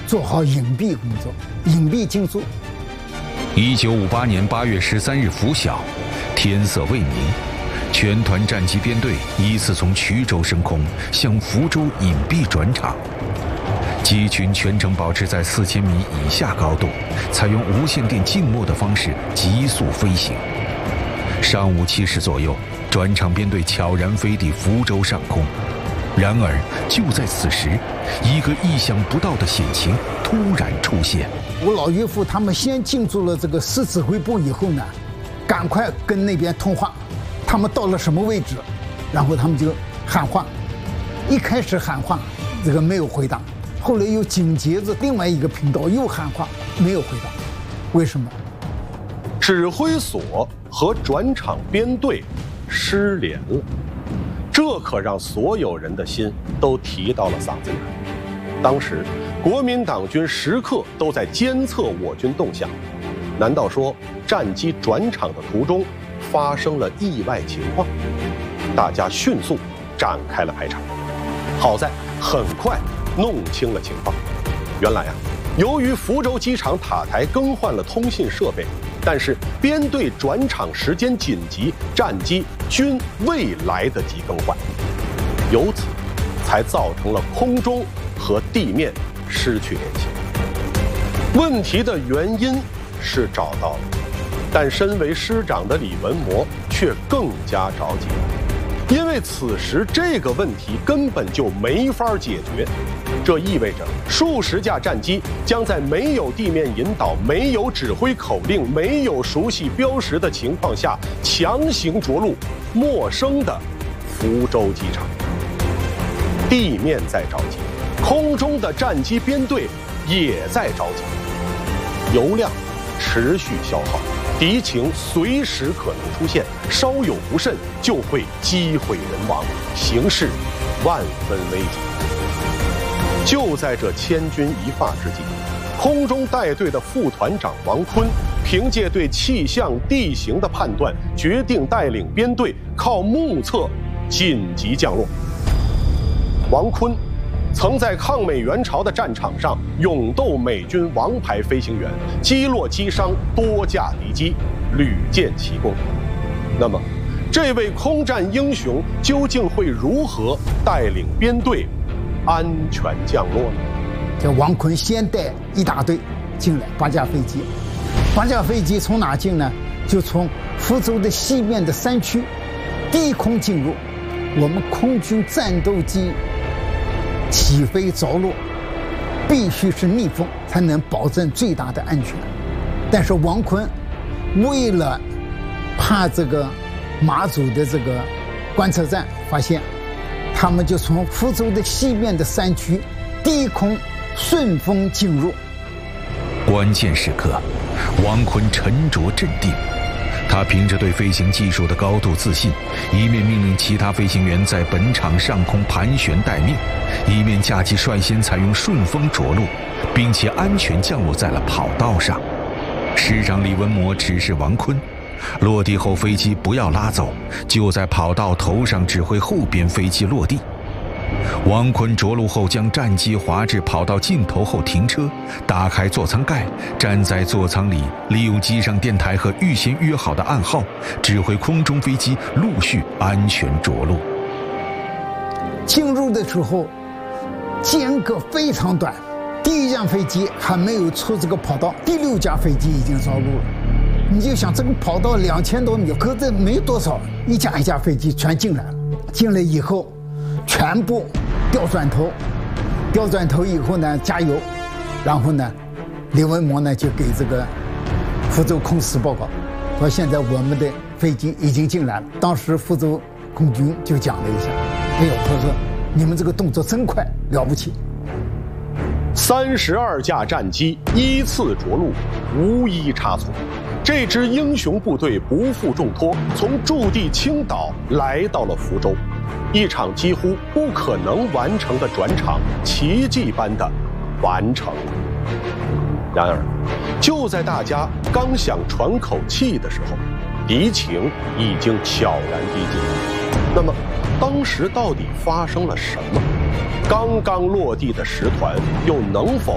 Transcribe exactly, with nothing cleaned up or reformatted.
做好隐蔽工作，隐蔽进驻。 一九五八年八月十三日拂晓，天色未明，全团战机编队依次从衢州升空，向福州隐蔽转场。机群全程保持在四千米以下高度，采用无线电静默的方式急速飞行。上午七时左右，转场编队悄然飞抵福州上空。然而，就在此时，一个意想不到的险情突然出现。 我老岳父他们先进驻了这个市指挥部以后呢，赶快跟那边通话，他们到了什么位置，然后他们就喊话。一开始喊话，这个没有回答，后来又紧接着另外一个频道又喊话，没有回答。为什么？ 指挥所和转场编队失联了。这可让所有人的心都提到了嗓子眼。当时，国民党军时刻都在监测我军动向。难道说战机转场的途中发生了意外情况？大家迅速展开了排查。好在很快弄清了情况。原来啊，由于福州机场塔台更换了通信设备，但是编队转场时间紧急，战机均未来得及更换，由此才造成了空中和地面失去联系。问题的原因是找到了，但身为师长的李文模却更加着急，因为此时这个问题根本就没法解决。这意味着数十架战机将在没有地面引导、没有指挥口令、没有熟悉标识的情况下，强行着陆陌生的福州机场。地面在着急，空中的战机编队也在着急，油量持续消耗，敌情随时可能出现，稍有不慎就会机毁人亡，形势万分危急。就在这千钧一发之际，空中带队的副团长王坤凭借对气象地形的判断，决定带领编队靠目测紧急降落。王坤曾在抗美援朝的战场上勇斗美军王牌飞行员，击落击伤多架敌机，屡建奇功。那么，这位空战英雄究竟会如何带领编队安全降落呢？ 这王坤先带一大队进来，八架飞机，八架飞机从哪进呢？就从福州的西面的山区低空进入。我们空军战斗机起飞着陆必须是逆风，才能保证最大的安全。但是王坤为了怕这个马祖的这个观测站发现，他们就从福州的西面的山区低空顺风进入。 关键时刻，王坤沉着镇定，他凭着对飞行技术的高度自信，一面命令其他飞行员在本场上空盘旋待命，一面驾机率先采用顺风着陆，并且安全降落在了跑道上。师长李文模指示王坤，落地后飞机不要拉走，就在跑道头上指挥后边飞机落地。王坤着陆后将战机滑至跑道尽头后停车，打开座舱盖，站在座舱里，利用机上电台和预先约好的暗号，指挥空中飞机陆续安全着陆。 进入的时候间隔非常短，第一架飞机还没有出这个跑道，第六架飞机已经着陆了。你就想这个跑道两千多米，可这没多少，一架一架飞机全进来了。进来以后全部调转头，调转头以后呢加油，然后呢李文模呢就给这个福州空司报告，说现在我们的飞机已经进来了。当时福州空军就讲了一下，哎呦，他说你们这个动作真快，了不起。 三十二架战机依次着陆，无一差错。这支英雄部队不负重托，从驻地青岛来到了福州，一场几乎不可能完成的转场，奇迹般的完成了。然而，就在大家刚想喘口气的时候，敌情已经悄然逼近。那么，当时到底发生了什么？刚刚落地的十团又能否